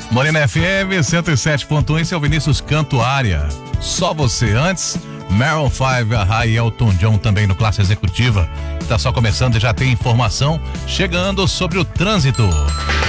Morena FM 107.1, esse é o Vinícius Cantuária. Só você. Antes, Maroon 5, a e Elton John também no Classe Executiva. Tá só começando e já tem informação chegando sobre o trânsito.